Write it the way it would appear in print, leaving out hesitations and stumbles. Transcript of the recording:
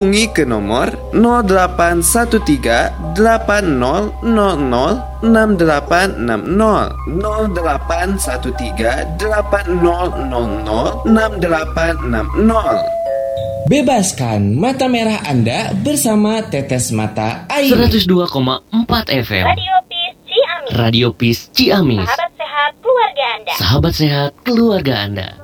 Hubungi ke nomor 0813 8000 6860 0813 8000 6860. Bebaskan mata merah Anda bersama Tetes Mata Air. 102,4 FM Radio Peace Ciamis. Radio Peace Ciamis. Sahabat sehat keluarga Anda. Sahabat sehat keluarga Anda.